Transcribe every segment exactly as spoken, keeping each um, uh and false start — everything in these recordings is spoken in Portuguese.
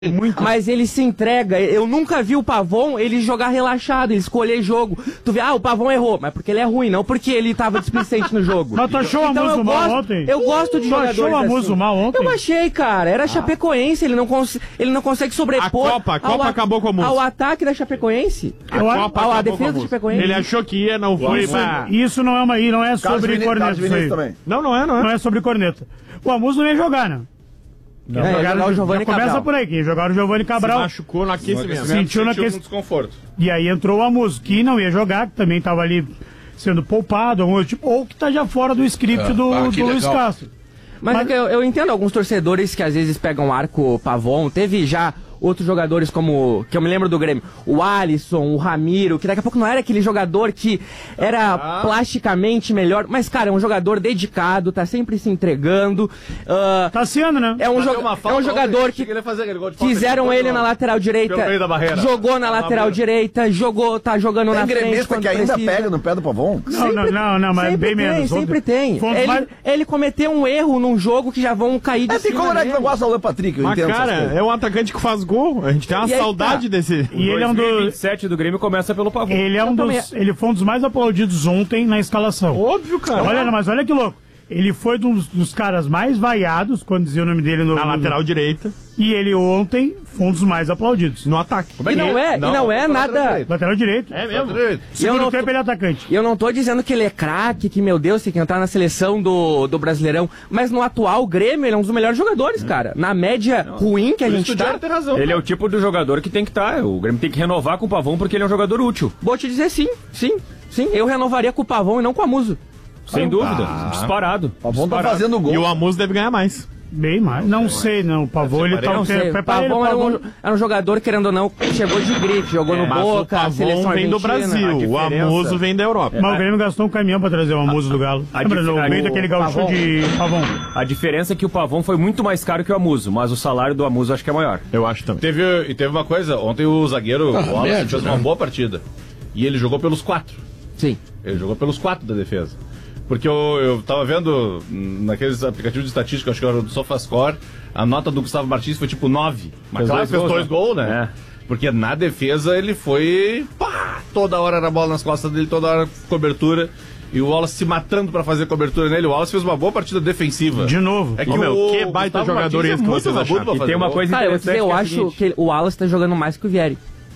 Muito. Mas ele se entrega. Eu nunca vi o Pavon ele jogar relaxado, ele escolher jogo. Tu vê, ah, o Pavon errou, mas porque ele é ruim, não porque ele tava displicente no jogo. Mas tu achou então, a Muso mal ontem? Eu gosto de tu jogadores achou a Muso assim. mal ontem? Eu achei, cara. Era ah. Chapecoense, ele não, cons ele não consegue sobrepor. A Copa, a Copa acabou com a Muso. Ao ataque da Chapecoense. A eu, Copa ao, a defesa da Chapecoense. Ele achou que ia, não foi. Isso, isso não é uma não é sobre corneta. Não, não é, não é. Não é sobre corneta. O Amuso não ia jogar, né? Não, é, jogar o Giovani Cabral. Começa por aí, que jogaram o Giovani Cabral. Se machucou no aquecimento. Sentiu no aquecimento. desconforto. E aí entrou o Amuso, que não ia jogar, que também estava ali sendo poupado, ou, tipo, ou que tá já fora do script é, do, ah, do Luiz Castro. Mas, Mas... É eu, eu entendo alguns torcedores que às vezes pegam arco Pavon. Teve já outros jogadores como, que eu me lembro do Grêmio, o Alisson, o Ramiro, que daqui a pouco não era aquele jogador que era ah. plasticamente melhor, mas, cara, é um jogador dedicado, tá sempre se entregando. Uh, tá sendo, né? É um, jo é um jogador que fizeram ele na lateral direita, jogou na lateral direita, jogou, tá jogando na frente. Tem gremista que ainda pega no pé do Pavon? Não, não, não, não, mas bem menos. Sempre tem, sempre tem. Ele, ele cometeu um erro num jogo que já vão cair de é, cima tem como é que não gosta do Alan Patrick, eu mas, entendo. Cara, é um atacante que faz gol. A gente tem uma e saudade aí, tá. desse. E ele é um dos vinte e sete do Grêmio começa pelo Pavon. Ele é um dos, ele foi um dos mais aplaudidos ontem na escalação. Óbvio, cara. Olha, mas olha que louco. Ele foi um dos, dos caras mais vaiados quando dizia o nome dele no na no, lateral direita. E ele ontem foi um dos mais aplaudidos no ataque. E não é, não, e não é nada. Lateral direito. É mesmo. Segundo tempo ele é atacante. E eu não tô dizendo que ele é craque, que meu Deus, tem que entrar na seleção do, do Brasileirão, mas no atual Grêmio ele é um dos melhores jogadores, cara. Na média não. ruim que a gente tá. Tem razão, ele cara. é o tipo do jogador que tem que estar. Tá. O Grêmio tem que renovar com o Pavon porque ele é um jogador útil. Vou te dizer sim, sim, sim. Eu renovaria com o Pavon e não com a Muso. Sem dúvida, ah. disparado. O Pavon tá fazendo gol. E o Amuso deve ganhar mais. Bem mais. Não sei, não. O Pavon, ele tá... Não sei. O Pavon era um, era um jogador, querendo ou não, chegou de grife, jogou é, no Boca, a seleção vem do Brasil, o Amuso vem da Europa. Mas o Grêmio gastou um caminhão pra trazer o Amuso do Galo. Lembra, no meio daquele gauchão de Pavon. A diferença é que o Pavon foi muito mais caro que o Amuso, mas o salário do Amuso acho que é maior. Eu acho também. Teve, e teve uma coisa, ontem o zagueiro ah, Wallace médio, fez né? uma boa partida. E ele jogou pelos quatro. Sim. Ele jogou pelos quatro da defesa. Porque eu, eu tava vendo naqueles aplicativos de estatística, acho que era do SofaScore, a nota do Gustavo Martins foi tipo nove. Mas claro, fez dois gols, né? É. Porque na defesa ele foi... Pá, toda hora era bola nas costas dele, toda hora cobertura. E o Wallace se matando pra fazer cobertura nele. O Wallace fez uma boa partida defensiva. De novo. É que, oh, meu, o que baita Gustavo jogador esse é que vocês acharam. E tem uma coisa Cara, interessante. Eu, dizer, eu que é acho que o Wallace tá jogando mais que o Vieri.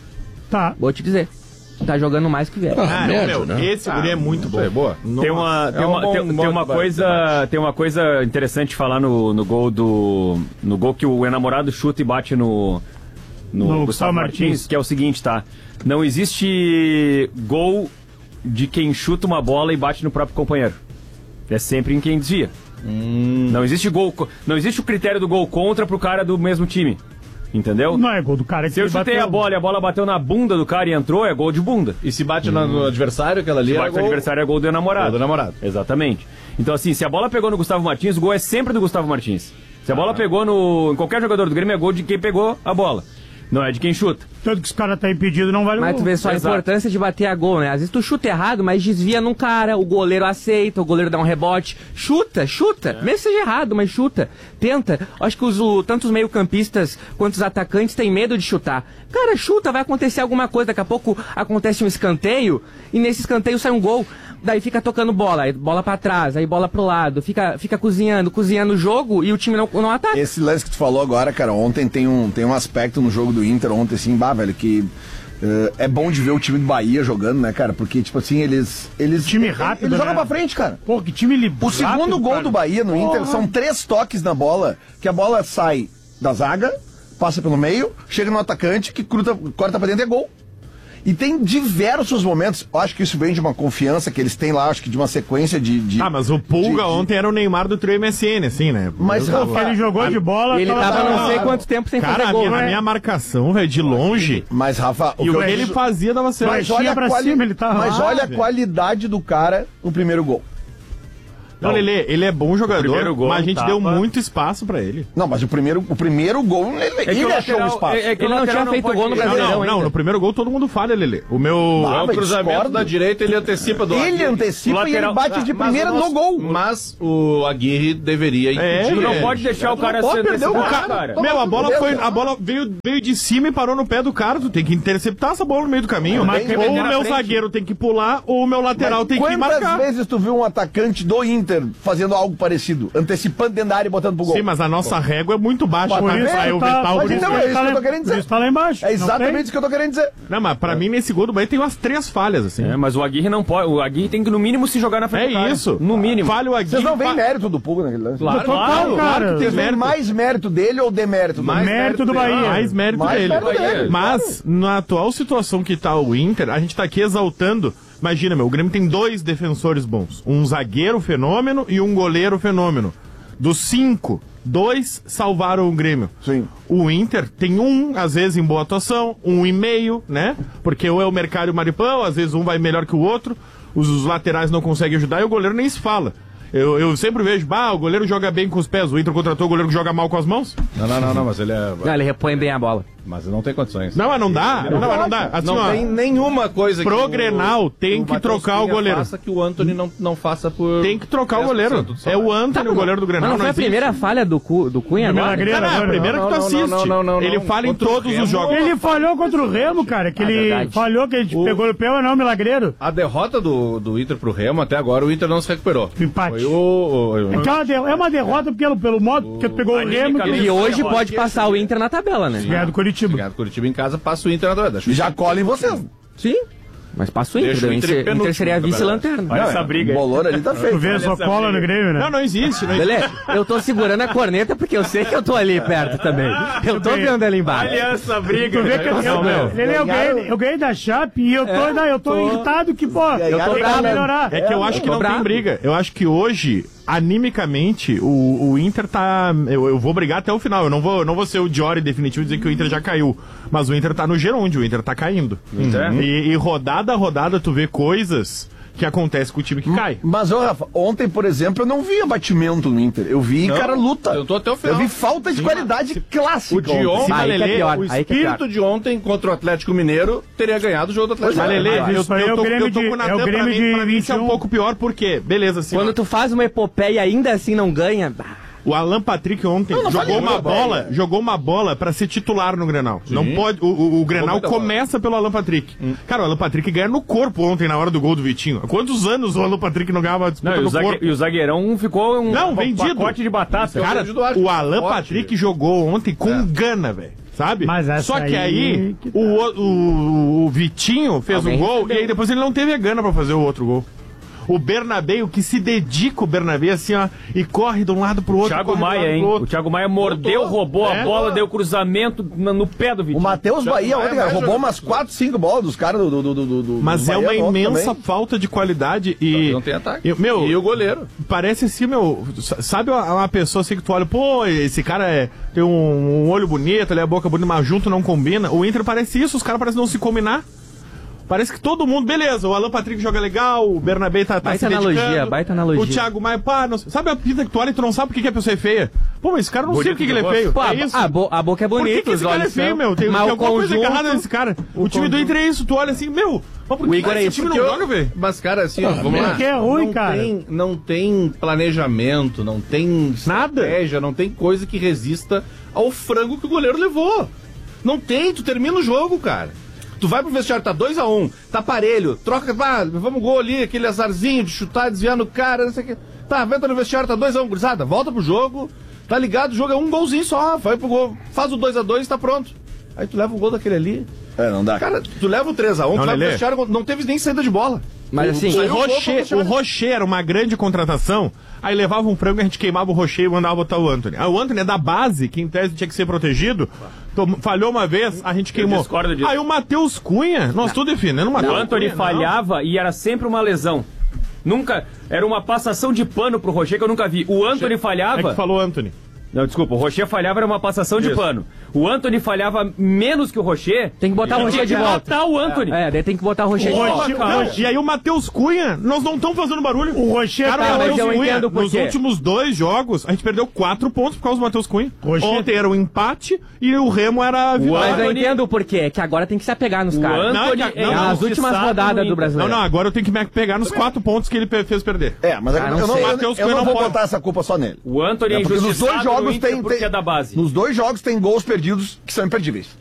Tá. Vou te dizer. Tá jogando mais que o Vieri. Ah, ah, médio, meu, né? Esse ah, guri é muito bom. É boa. Tem uma, tem, é um uma, tem, tem uma coisa, tem uma coisa interessante falar no, no gol do, no gol que o enamorado chuta e bate no, no, no Gustavo Martins, Martins, que é o seguinte, tá? Não existe gol de quem chuta uma bola e bate no próprio companheiro. É sempre em quem desvia. Hum. Não existe gol, não existe o critério do gol contra pro cara do mesmo time. Entendeu? Não é gol do cara que Se eu chutei bateu... a bola e a bola bateu na bunda do cara e entrou, é gol de bunda. E se bate hum. no adversário, aquela ali se é bate gol... no adversário é gol do namorado. Gol do namorado. Exatamente. Então assim, se a bola pegou no Gustavo Martins, o gol é sempre do Gustavo Martins. Se a bola ah. pegou no... em qualquer jogador do Grêmio, é gol de quem pegou a bola. Não é de quem chuta. Tanto que os caras tá impedido, não vale o Mas gol. tu vê só Exato. a importância de bater a gol, né? Às vezes tu chuta errado, mas desvia num cara, o goleiro aceita, o goleiro dá um rebote. Chuta, chuta. É. Mesmo que seja errado, mas chuta. Tenta. Acho que os, o, tanto os meio-campistas quanto os atacantes têm medo de chutar. Cara, chuta, vai acontecer alguma coisa. Daqui a pouco acontece um escanteio e nesse escanteio sai um gol. Daí fica tocando bola, aí bola pra trás, aí bola pro lado, fica, fica cozinhando, cozinhando o jogo e o time não, não ataca. Esse lance que tu falou agora, cara, ontem tem um, tem um aspecto no jogo do Inter, ontem assim, bah, velho, que uh, é bom de ver o time do Bahia jogando, né, cara, porque, tipo assim, eles... eles time rápido, Eles né? jogam pra frente, cara. Pô, que time li- O segundo rápido, gol cara. do Bahia no Inter são três toques na bola, que a bola sai da zaga, passa pelo meio, chega no atacante, que cruta, corta pra dentro e é gol. E tem diversos momentos, eu acho que isso vem de uma confiança que eles têm lá, acho que de uma sequência de... de ah, mas o Pulga de, ontem era o Neymar do Trio M S N, assim, né? Mas Rafa, ele jogou a, de bola... E ele tava, tava não sei quanto tempo sem cara, fazer gol, a minha, né? a minha marcação, velho, de longe... Mas, Rafa... O e o que ele fazia dava certo. Mas olha, pra quali... cima, ele tava mas lá, olha velho. a qualidade do cara no primeiro gol. Não, Lelê, ele é bom jogador, gol, mas a gente tava... deu muito espaço pra ele. Não, mas o primeiro, o primeiro gol, ele, é ele lateral, achou o espaço. É, é que ele não tinha feito pode... gol no Brasileirão Não, não, não, ainda. no primeiro gol todo mundo falha, Lelê. O meu... Ah, É um mas cruzamento discordo. da direita, ele antecipa do Ele Aguirre. antecipa O e ele lateral- bate de Ah, mas primeira o nosso- no gol. Mas o Aguirre deveria É, impedir. Tu não É. pode deixar o Tu cara não pode ser perder o antecipado, cara. cara. Meu, a bola, Meu foi, Deus. a bola veio, veio de cima e parou no pé do cara. Tu tem que interceptar essa bola no meio do caminho. Mas ou tem- o na meu frente. zagueiro tem que pular, ou o meu lateral Mas tem que quantas marcar. vezes tu viu um atacante do Inter fazendo algo parecido? Antecipando dentro da área e botando pro gol? Sim, mas a nossa régua é muito baixa Por pra isso sair o tá- Vital. por Mas por isso então isso. é isso que eu tô querendo Por dizer. isso tá lá embaixo. É Não exatamente tem? isso que eu tô querendo dizer. Não, mas pra mim nesse gol do Bahia tem umas três falhas, assim. É, mas o Aguirre não pode. O Aguirre tem que, no mínimo, se jogar na frente do É cara. isso. No mínimo. Falha o Aguirre. Vocês não veem fa- mérito do Puga naquele lance? Claro, Total, claro, cara. que tem Vocês veem mérito. mais mérito dele ou demérito? Mais Mérito do Bahia. Mais mérito Mais dele. mérito dele, Mas, na atual situação que tá o Inter, a gente tá aqui exaltando. Imagina, meu, o Grêmio tem dois defensores bons. Um zagueiro fenômeno e um goleiro fenômeno. Dos cinco, dois salvaram o Grêmio. Sim. O Inter tem um, às vezes, em boa atuação, um e meio, né? Porque ou é o Mercado e o Maripão, às vezes um vai melhor que o outro, os, os laterais não conseguem ajudar e o goleiro nem se fala. Eu, eu sempre vejo, bah, o goleiro joga bem com os pés, o Inter contratou o goleiro que joga mal com as mãos. Não, não, não, não, mas ele é. Não, ele repõe bem a bola. Mas não tem condições. Não, mas não dá, não, mas não dá. Assim, não ó, tem nenhuma coisa pro que. o- Grenal tem o que Matheus trocar o Cunha goleiro. Faça que o Anthony não, não faça por. tem que trocar o dez por goleiro. cento do É salário. o Antônio, o goleiro do Mas Grenal. não foi a existe. primeira falha do, Cu, do Cunha Do agora? Milagreiro. Não, não, é a agora, primeira não, que tu não, assiste. não, não, não, Ele não. fala em Contra o todos Remo. os jogos. Ele falhou contra o Remo, cara, que Ah, ele verdade. falhou, que a gente O- pegou no pé, mas não, milagreiro. A derrota do, do Inter pro Remo, até agora, o Inter não se recuperou. Empate. Foi o. o- É, o- que é uma de- é uma derrota pelo, pelo modo que tu pegou o Remo anímica que E hoje pode passar o Inter na tabela, né? ganhar do Curitiba. Ganhar do Curitiba em casa, passa o Inter na tabela. Deixa o Já colhem vocês. Sim. Mas passa o Inter. Deixa o O Inter Inter, penúltimo Inter seria no campeonato. vice-lanterna. Olha essa briga O aí. bolor ali tá Tu feio. vê, só essa cola briga. no Grêmio, né? Não, não existe. Não existe. Beleza? Eu tô segurando a corneta porque eu sei que eu tô ali perto também. Eu tô bem. vendo ela embaixo. Olha essa briga. Tu vê que eu, eu, meu. Lelê, eu, ganhei, eu ganhei da Chape e eu tô, ainda- eu tô, irritado que, pô, Eu tô tem que bravo. melhorar. É que eu acho que tô não tem bravo. briga. Eu acho que hoje, animicamente, o, o Inter tá. Eu, eu vou brigar até o final. Eu não vou, eu não vou ser o Diori definitivo e dizer que o Inter já caiu. Mas o Inter tá no gerúndio, o Inter tá caindo. Uhum. E, e rodada a rodada tu vê coisas que acontecem com o time que cai. Mas, ô, Rafa, ontem, por exemplo, eu não vi abatimento no Inter. Eu vi, Não, cara, luta. eu tô até o final. Eu vi falta de qualidade clássica. O de ontem, Aí que é Lelê, pior. o Aí que é pior. espírito de ontem contra o Atlético Mineiro teria ganhado o jogo do Atlético Mas, Mineiro. Lelê, mas eu, isso aí eu é o tô, Grêmio eu tô de- com o Natan, é o pra Grêmio mim, de pra mim isso é um vinte e um. pouco pior, porque, beleza, assim, Quando ó, tu faz uma epopeia e ainda assim não ganha. bah, o Alan Patrick ontem não falei jogou uma muito bem, bola, né? jogou uma bola pra ser titular no Grenal. Não pode, o, o, o Grenal muita bola. começa pelo Alan Patrick. Cara, o Alan Patrick ganha no corpo ontem na hora do gol do Vitinho. Há quantos anos o Alan Patrick não ganhava a disputa Não, e, o no zague- corpo? e o zagueirão ficou um Não, um vendido. pacote de batata. Cara, vendido, acho, o Alan forte. Patrick jogou ontem com gana, velho. Sabe? Mas essa Só que aí aí, que tá. o, o, o Vitinho fez Alguém um gol recebeu. e aí depois ele não teve a gana pra fazer o outro gol. O Bernabé, o que se dedica o Bernabé assim, ó, e corre de um lado pro outro. Thiago corre de um Maia, lado hein? pro O outro. Thiago Maia mordeu, roubou É. a bola, deu cruzamento no, no pé do O Vitinho. Matheus Bahia Maia ontem, cara, vai roubou jogar. umas quatro, cinco bolas dos caras do, do, do, do, do Mas do é uma Bahia ontem imensa também. falta de qualidade e. Não tem ataque. e, meu, E o goleiro. parece assim, meu. s- Sabe uma uma pessoa assim que tu olha, pô, esse cara é, tem um, um olho bonito, ele é a boca bonita, mas junto não combina. O Inter parece isso, os caras parecem não se combinar. Parece que todo mundo, beleza, o Alan Patrick joga legal, o Bernabé tá, tá Baita se dedicando, analogia, baita analogia. o Thiago Maia, pá, não, sabe a pinta que tu olha e tu não sabe por que, que a pessoa é feia? Pô, mas esse cara não sei Bonito por que, que ele é de feio. Pô, a, é isso. a bo- a boca é Por bonita, que, que esse os cara é olhos feio, são- meu? Tem, mas tem o alguma coisa conjunto- errada nesse cara. O, time do Inter é isso, tu olha assim, meu, mas por O que Igor que é esse isso, time não Porque eu- joga, velho? Mas, cara, assim, ó, vamos lá. porque é ruim, não cara. Tem, não tem planejamento, não tem Nada. estratégia, não tem coisa que resista ao frango que o goleiro levou. Não tem, tu termina o jogo, cara. Tu vai pro vestiário, tá dois a um, tá parelho, troca, pá, vamos gol ali, aquele azarzinho de chutar, desviar no cara, não sei o que. Tá, venta no vestiário, tá dois a um, gurizada, volta pro jogo, tá ligado, o jogo é um golzinho só, vai pro gol, faz o dois a dois e tá pronto. Aí tu leva o gol daquele ali. É, não dá. Cara, tu leva o três a um, Não, tu vai pro Lelê. vestiário, não teve nem saída de bola. Mas assim, O Saiu o gol Rocher, pra o fechar. Rocher era uma grande contratação, aí levava um frango, a gente queimava o Rocher e mandava botar o Antony. Aí o Antony é da base, que em tese tinha que ser protegido, tom- falhou uma vez, a gente queimou. discordo disso. Aí o Matheus Cunha, nós tudo defendendo o Matheus O Antony Cunha, falhava e era sempre uma lesão. Nunca. Era uma passação de pano pro Rocher que eu nunca vi. O Antony não. É falhava. que falou Antony. Não, desculpa, o Rocher falhava era uma passação Isso. de pano. O Antony falhava menos que o Rocher. Tem que botar o Rocher de volta. Botar o Antony. É, daí tem que botar o Rocher de volta. Não, e aí o Matheus Cunha, nós não estamos fazendo barulho. O Rocher, cara, tá, o Matheus eu Cunha, entendo por nos quê. últimos dois jogos, a gente perdeu quatro pontos por causa do Matheus Cunha. Rocher... Ontem era um empate e o Remo era a vitória. Mas eu entendo por quê, que agora tem que se apegar nos caras. Não, não, é não, as últimas rodadas do Brasileiro. Não, não, agora eu tenho que me pegar nos quatro pontos que ele fez perder. É, mas ah, eu, não eu não, eu, Matheus eu Cunha não não vou pode. botar essa culpa só nele. O Antony é, porque nos dois jogos tem, porque tem é da base. Nos dois jogos tem gols perdidos que são imperdíveis.